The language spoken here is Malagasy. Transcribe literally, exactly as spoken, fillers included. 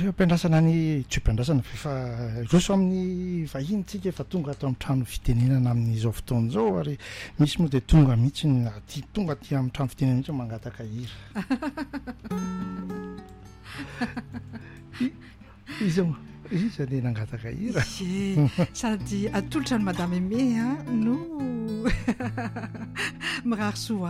fampiandrasana ny tsy fampiandrasana fa roso amin'ny vahiny tsika efa tonga ato amin'ny trano fitenenana amin'izao fotoana izao ary misy moa dia tonga mihitsy ny aty tonga aty amin'ny trano fitenenana mihitsy mangataka hira izy izy dia nangataka hira sady atolotra ny madame Aimée no mirary soa